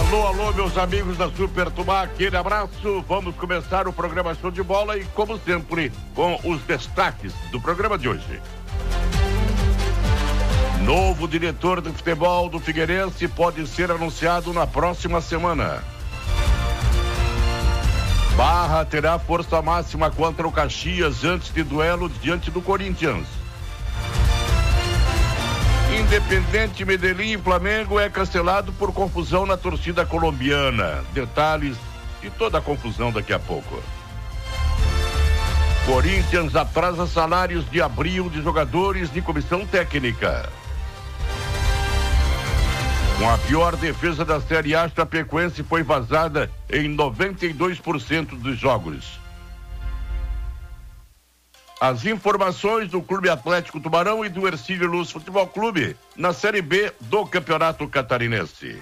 Alô, meus amigos da Super Tubá, aquele abraço. Vamos começar o programa Show de Bola e, como sempre, com os destaques do programa de hoje. Novo diretor de futebol do Figueirense pode ser anunciado na próxima semana. Barra terá força máxima contra o Caxias antes de duelo diante do Corinthians. Independente Medellín e Flamengo é cancelado por confusão na torcida colombiana. Detalhes de toda a confusão daqui a pouco. Corinthians atrasa salários de abril de jogadores de comissão técnica. Com a pior defesa da Série A, Chapecoense foi vazada em 92% dos jogos. As informações do Clube Atlético Tubarão e do Ercílio Luz Futebol Clube na Série B do Campeonato Catarinense.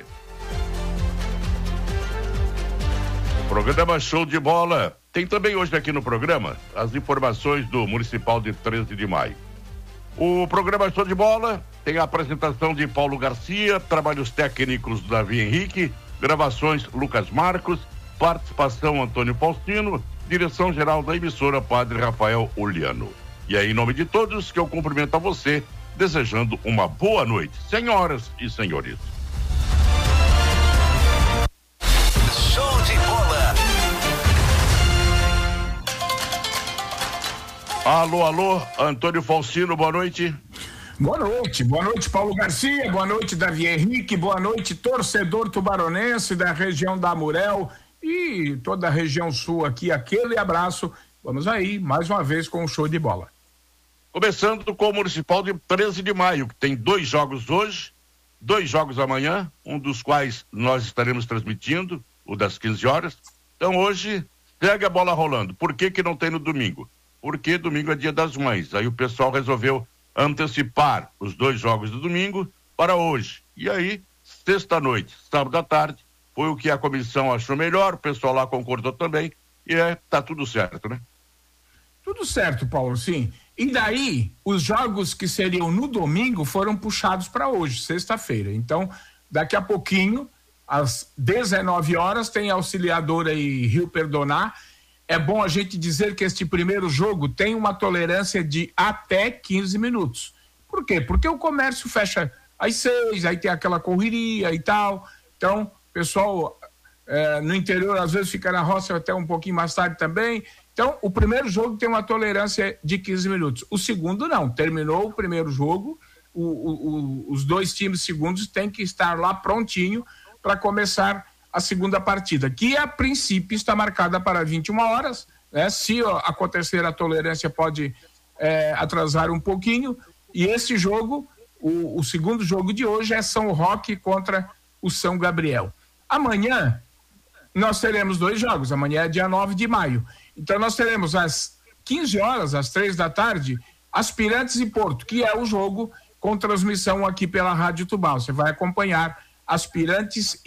Programa Show de Bola. Tem também hoje aqui no programa as informações do Municipal de 13 de Maio. O programa Show de Bola tem a apresentação de Paulo Garcia, trabalhos técnicos do Davi Henrique, gravações Lucas Marcos, participação Antônio Faustino, direção-geral da emissora Padre Rafael Uliano. E é em nome de todos que eu cumprimento a você, desejando uma boa noite, senhoras e senhores. Show de bola. Alô, Antônio Faustino, boa noite. Boa noite, Paulo Garcia, boa noite, Davi Henrique, boa noite, torcedor tubaronense da região da Amurel e toda a região sul aqui, aquele abraço. Vamos aí, mais uma vez com o Show de Bola. Começando com o Municipal de 13 de Maio, que tem 2 jogos hoje, 2 jogos amanhã, um dos quais nós estaremos transmitindo, o das 15 horas. Então hoje, segue a bola rolando. Por que não tem no domingo? Porque domingo é Dia das Mães. Aí o pessoal resolveu antecipar os 2 jogos do domingo para hoje. E aí, sexta-noite, sábado à tarde, foi o que a comissão achou melhor, o pessoal lá concordou também, e tá tudo certo, né? Tudo certo, Paulo, sim. E daí, os jogos que seriam no domingo foram puxados para hoje, sexta-feira. Então, daqui a pouquinho, às 19 horas, tem Auxiliadora e Rio Perdonar. É bom a gente dizer que este primeiro jogo tem uma tolerância de até 15 minutos. Por quê? Porque o comércio fecha às 6, aí tem aquela correria e tal. Então, pessoal no interior às vezes fica na roça até um pouquinho mais tarde também. Então, o primeiro jogo tem uma tolerância de 15 minutos. O segundo não. Terminou o primeiro jogo, os 2 times segundos têm que estar lá prontinho para começar a segunda partida, que a princípio está marcada para 21 horas, né? Se acontecer a tolerância pode atrasar um pouquinho, e esse jogo, o segundo jogo de hoje é São Roque contra o São Gabriel. Amanhã nós teremos 2 jogos, amanhã é dia 9 de maio, então nós teremos às 15 horas, às 3 da tarde, Aspirantes e Porto, que é o jogo com transmissão aqui pela Rádio Tubal. Você vai acompanhar Aspirantes